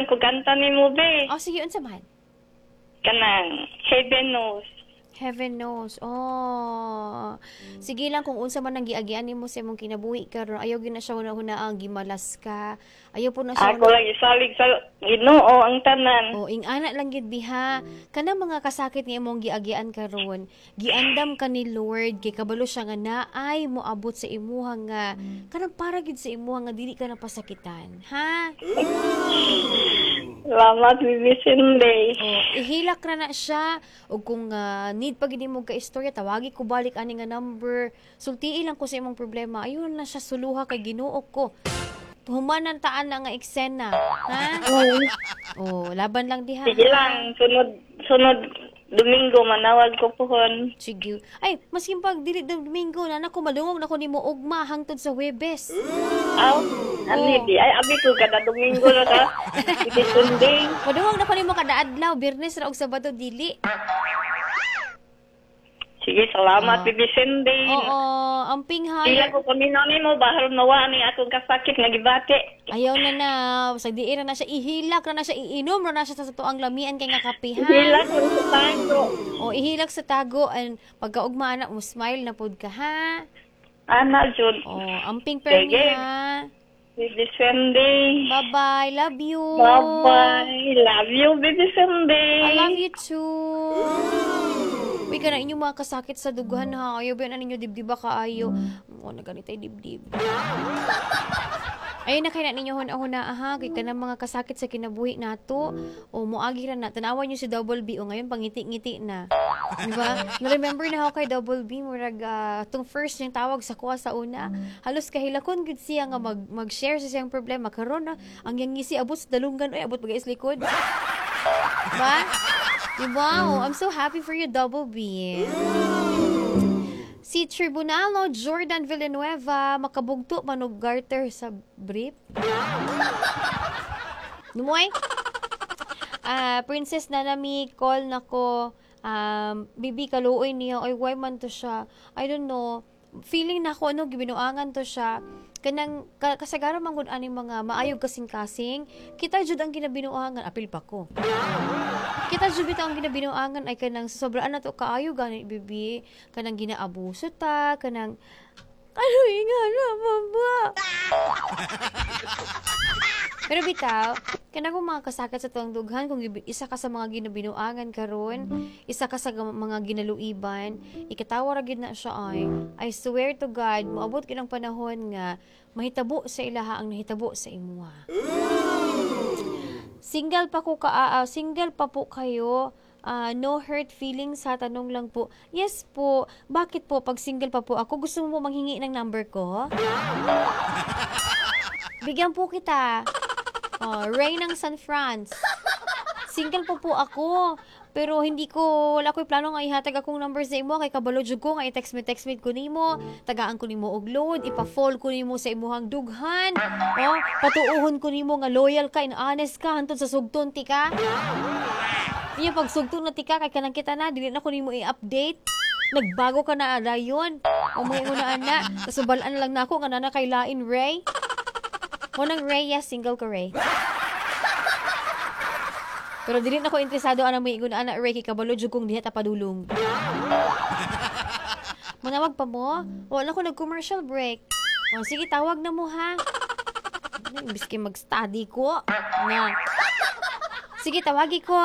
ko kanta ni mo, be. Oh, sige, unsa man? Kanang Heaven Knows. Heaven knows. Oh. Sige lang kung unsa man ang giagian nimo sa imong kinabuhi karon. Ayaw gyud na siya una ang gimalas ka. Ayaw po na siya. Ako lang isalig sa Ginoo ang tanan. Oh, ing ana lang gyud biha. Kana mga kasakit nga imong giagian karon, giandam ka ni Lord kay kabalo siya nga naay moabot sa imuha nga kanang para gyud sa imuha nga dili ka na pasakitan. Ha? Salamat, Bibi Cindy. Oh, ihilak na siya o kung need pa gid mo ka istorya tawagi ko balik ani nga number. Sultii lang ko sa imong problema. Ayun na siya suluha kay Ginoo ko. Humanan taan na nga eksena. Ha? Oh, laban lang diha. Sige lang, sunod Domingo manawag ko pohon. Sige. Ay, maskin pag dili Domingo na nako madungog na ko nimo ugma hangtod sa Huwebes. Aw, ani di ay abi ko kada Domingo na ka. Sige Sunday. Madungog na ko nimo kada adlaw, Biyernes ra ug Sabado dili. Sige, salamat, Bibi Cindy. Oo, amping ha. Ila ko paminaw nimo bahal nawa ni akong kasakit nga gibati. Ayaw na. Sa diin na siya, ihilak na siya, iinom na siya sa tuang lamian kay nga kape, ha? Ihilak ko sa tago. O, ihilak sa tago, and pagkaugma na, mo smile na pod ka, ha? Ana, Jud. O, amping permi, Sige. ha? Bibi Cindy. Bye-bye, love you. Bye-bye. Love you, Bibi Cindy. I love you too. Uy, ka na inyong mga kasakit sa dugan, ha? Ayaw ba na ninyo dibdiba kaayo? O, naganitay dibdib. Ayun na kaya na ninyo huna-huna, ha? Kaya ka na mga kasakit sa kinabuhi nato. O, muagi ra na. Tanawan nyo si Double B. O, ngayon, pangiti-ngiti na. Diba? Na-remember na ako kay Double B. Murag, itong first yung tawag sa kuha sa una. Halos kahilakon good siya nga mag-share sa siyang problema. Karon na, ang yang ngisi abot sa dalunggan. Ay, abot bagay islikod. Diba? Diba? Oh, I'm so happy for you, Double B. Si Tribunalo Jordan Villanueva makabugto manog garter sa brief. Numoy? Princess Nanami call nako bibi kaluoy niya oy why man to siya. I don't know. Feeling na ko gibinuangan to siya. Kanang kasagaran man gud ani mga maayog kasing-kasing, kita jud ang ginabinuangan apil pa ko. Kita jud bitaw ang ginabinuangan ay kanang sobraan na to kaayo gani bibi, kanang ginaabuso ta, kanang ano nga na ba? Pero bitaw, kanang kung mga kasakit sa tuwang dughan, kung isa ka sa mga ginabinuangan karon, isa ka sa mga ginaluiban, ikatawa ra gid na siya ay, I swear to God, moabot kinang panahon nga mahitabo sa ilaha ang nahitabo sa imuha. Single pa po kayo. No hurt feelings ha, tanong lang po. Yes po. Bakit po pag single pa po ako, gusto mo manghingi ng number ko? Bigyan po kita. Ray ng San Franz. Single po ako. Pero wala ko'y plano nga ihatag akong number sa imo. Kay kabalo jud ko nga i-text me ko nimo. Tagaan ko nimo og load. Ipa-fall ko nimo sa imuhang dughan. Patuuhon ko nimo nga loyal ka and honest ka. Hantod sa sugton ti ka. Iya pag sugton na ti ka, kay kanang kita na. Dili na ko nimo i-update. Nagbago ka na dayon. Umuwi mo na ana. Kasubalaan lang na ako nga nana kay lain Ray. Munang Ray, yes, single ko Ray. Pero dili na ko interesado ana may igon ana Ray kay kabalo jud kong diha ta padulong. Manawag pa mo? Wala ko nag-commercial break. Sige tawag na mo ha. Imbis kay mag-study ko. Na. Sige tawagi ko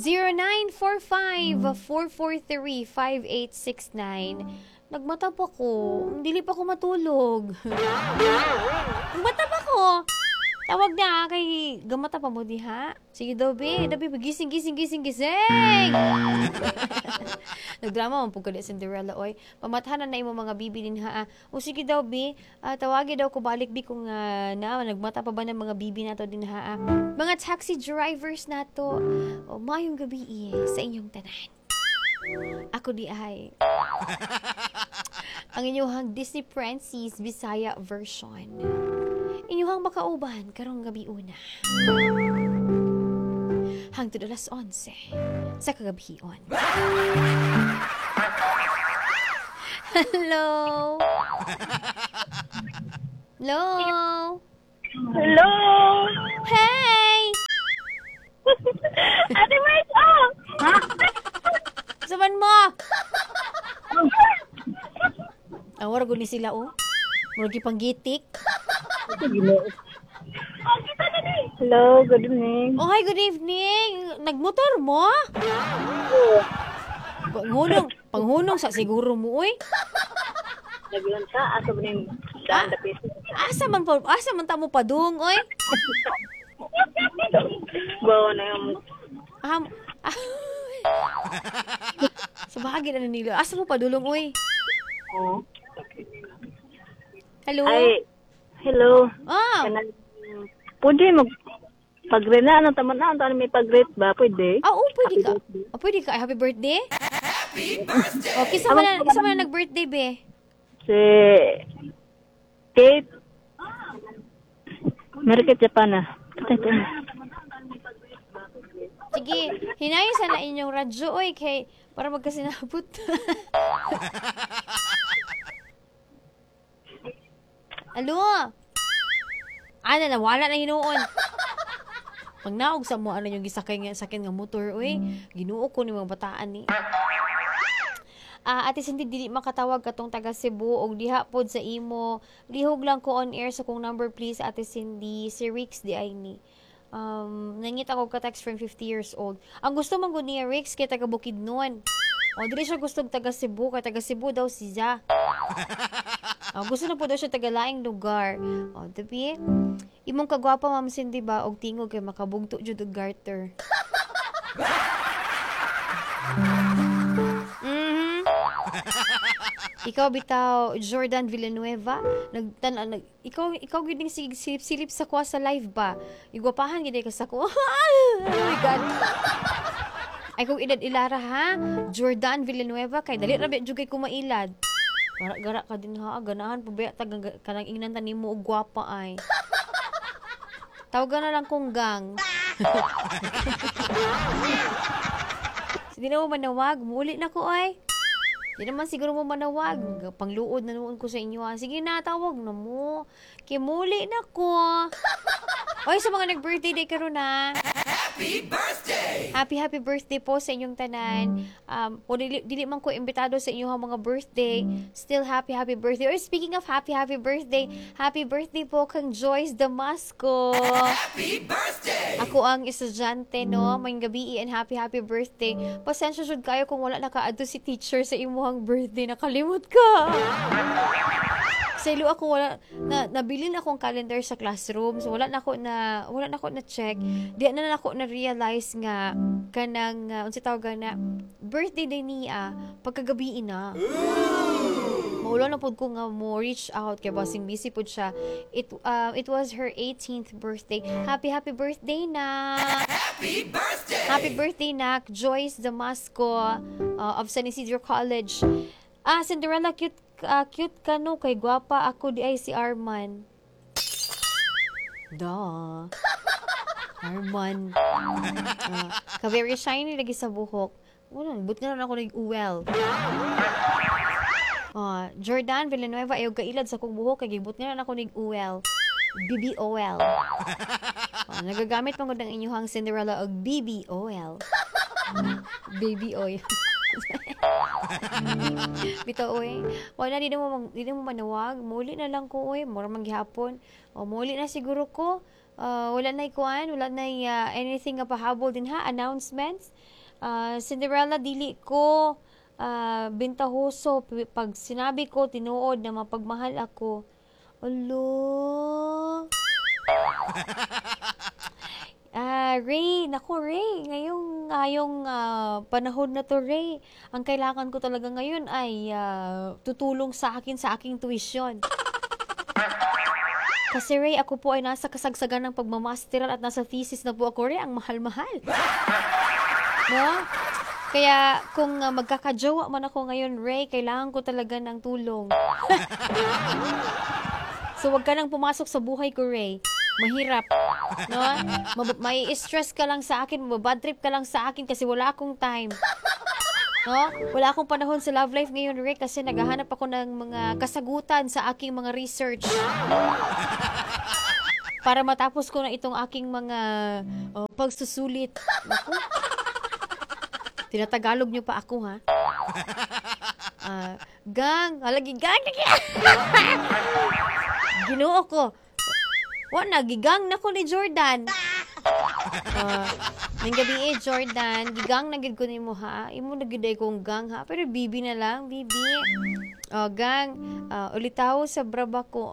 0945-443-5869. Nagmata pa ko. Dili pa ko matulog. Nagmata pa ko. Tawag na kay gamata pa mo diha. Sige Dobby, gising. Nagdrama man pug kada Cinderella oy. Pamathanan na imo mga bibi din ha. O sige Dobby, tawagi daw ko balik bi kung nagmata pa ba ng mga bibi nato din ha. Mga taxi drivers nato. O mayong gabi sa inyong tanan. Ako di ay ang inyong Disney Princess Bisaya version. Inyong makauban karong gabi una. Hangtod alas 11 sa kagabion. Hello? Hello? Hello? Hey! ni sila, oh. Murag panggitik. Hello, good evening. Oh, hi, good evening. Nagmotor mo? Panghunong sa siguro mo, oy. Nagilan ka, aso ba rin daan na peso? Asa man ta mo padung, oy. Bawa na yung... Ah, sa bahagi na nila. Asa mo padulong, oy? Oh. Hello? Ay, hello. Ah, Pwede pag-rate na, ano taman na, ano may pag-rate ba? Pwede? pwede ka. Pwede ka. Happy birthday? Oh, kisa mo na nag-birthday, be. Si Kate. Market Japan na. Sige, hinayin sana inyong radyo, oy, para magkasinabot. Alo? Nawala na hinuon. Pag naog sa mo, yung sakin nga motor, oy, ginuo ko ni mga bataan ni. Ate Cindy, dili makatawag katong taga Cebu og diha pod sa imo. Lihog lang ko on air sa kong number please, Ate Cindy. Si Rix di ay ni. Nangita ko ka text from 50 years old. Ang gusto man gud niya Rix kay taga Bukidnon. O dili siya gusto taga Cebu, kay taga Cebu daw siya. Gusto na po daw siya taga laing lugar. O tabi, imong kagwapa Ma'am Cindy ba og tingog kay makabugto jud og garter. Ikaw bitaw Jordan Villanueva, ikaw gid ning silip sa kuha sa live ba? Igwapahan gid ka sa ko. Oh my god. Ay kung edad ilara ha, Jordan Villanueva kay dali ra jud kay kumailad. Gara ka din ha, ganahan po ba kanang ingnan ta nimo og gwapa ay. Tawagan na lang kong gang. Hindi na mo manawag, muli na ko ay. Di naman siguro mo manawag. Pangluod na noon ko sa inyo. Sige na, tawag na mo. Kimuli na ko. Oy, sa mga nag-birthday day karon na. Happy birthday! Happy birthday po sa inyong tanan. O dili man ko imbitado sa inyong mga birthday. Still happy birthday. Or speaking of happy birthday po kang Joyce Damasco. Happy birthday! Ako ang estudyante, no? Mayong gabi and happy birthday. Pasensya jud kayo kung wala nakaadto si teacher sa imuhang birthday. Nakalimot ka. Sa ilo ako nabilin akong calendar sa classroom. So wala na ako na check. Di na ako na realize nga kanang unsa tawag na birthday day niya pagkagabi na. Maulo na pod ko nga mo reach out kay bossing busy pod siya. It was her 18th birthday. Happy birthday na. Happy birthday na Joyce Damasco of San Isidro College. Cinderella, cute ka no, kay gwapa ako di ay si Arman. Arman. Ka-very shiny lagi sa buhok. But nga na ako nag-uwel. Jordan Villanueva, ayaw kailad sa kong buhok, kay gibut nga na ako nag-uwel. BB oil. Nagagamit pang ng inyong Cinderella og BB oil. Baby oil. Bitaw oy. Wala di mo manawag. Muli na lang ko oy. Mura man gihapon. Muli na siguro ko. Wala na ikuan, wala na anything nga pahabol din ha. Announcements. Cinderella dili ko bintahoso pag sinabi ko tinuod na mapagmahal ako. Alo. Ray, ngayong panahon na to, Ray, ang kailangan ko talaga ngayon ay tutulong sa aking tuition. Kasi Ray, ako po ay nasa kasagsagan ng pagmamasteral at nasa thesis na po ako, Ray, ang mahal-mahal. No? Kaya kung magkakajowa man ako ngayon, Ray, kailangan ko talaga ng tulong. So wag ka nang pumasok sa buhay ko, Ray. Mahirap, no? May stress ka lang sa akin, mabad trip ka lang sa akin kasi wala akong time. No? Wala akong panahon sa love life ngayon, Rick, kasi naghahanap ako ng mga kasagutan sa aking mga research. Para matapos ko na itong aking mga pagsusulit. Naku. Tinatagalog niyo pa ako, ha? Gang, halagi gang. Ginoo ko. Wa nagigang na ko ni Jordan. Ning gabi Jordan, gigang na gid ko nimo ha. Imo na gid kong gang ha, pero bibi na lang, bibi. Gang, ulitaw sa braba ko.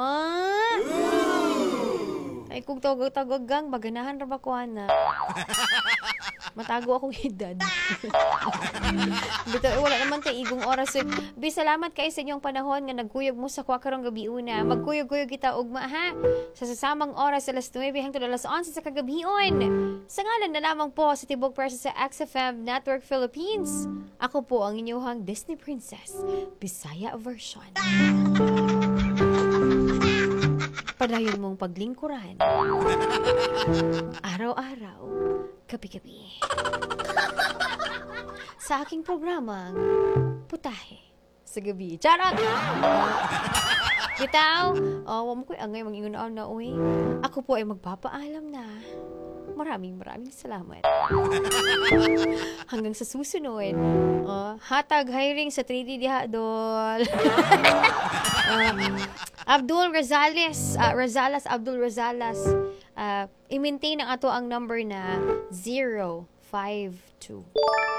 Ay kung tawag gang, baganahan ra ba ko ana. Matago akong edad. Bito, wala naman tayo igong oras. So, salamat kayo sa inyong panahon nga nagkuyog mo sa kwa karong gabi una. Magkuyog-kuyog kita ugma ha. Sa sasamang oras alas 9 hangtod alas 11 sa kagabion. Sa ngalan na lamang po sa Tibok Press sa XFM Network Philippines. Ako po ang inyong Disney Princess, Bisaya version. Padayon mong paglingkuran. Araw-araw, gabi-gabi. Sa aking programang Putahe sa Gabi. Charot! Bitaw, wala mo ko'y angay mangingunaw na uy. Ako po ay magpapaalam na. Maraming salamat. Hanggang sa susunod. Hatag hiring sa 3D diha, Dol. Abdul Rosales, Abdul Rosales. I-maintain ang ato ang number na 052.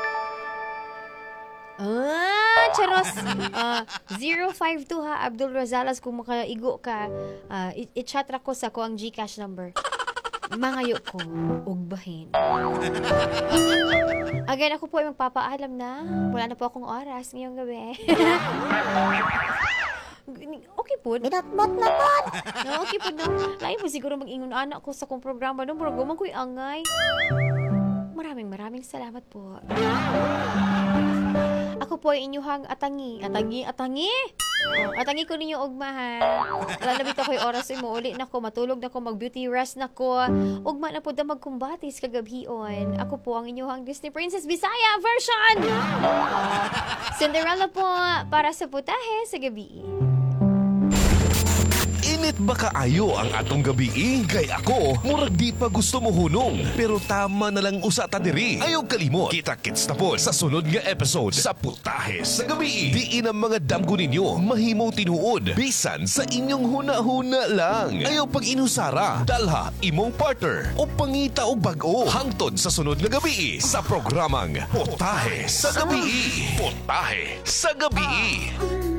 Charos. 052 ha, Abdul Rosales, kung makaigo ka, i-chat ra ko sa ko ang GCash number. Mangayo ko, ugbahin. Again, ako po ay magpapaalam na. Wala na po akong oras ngayong gabi. Okay po. Minatmat na po. Okay po, no? Lain po siguro mag-ingon anak ko sa kong programa. No, murag ko'y angay. Maraming salamat po. Ako po ay inyuhang atangi. Atangi ko ninyo ugmahan. Wala na bito ko'y oras mo. Uli na ko, matulog na ko, mag-beauty rest na ko. Ugma na po da magkumbatis kagabion. Ako po ang inyuhang Disney Princess Bisaya version. Cinderella po para sa Putahe sa Gabi. Init ba kaayo ang atong gabi? Kay ako, murag di pa gusto mo hunong. Pero tama na lang usa ta diri. Ayaw kalimot, kita-kits na po sa sunod nga episode sa Putahe sa Gabi. Diin ang mga damgo ninyo mahimo tinuod bisan sa inyong huna-huna lang. Ayaw pag inusara, dalha imong partner o pangita o bag-o. Hangtod sa sunod nga gabi sa programang Putahe sa Gabi. Putahe sa Gabi.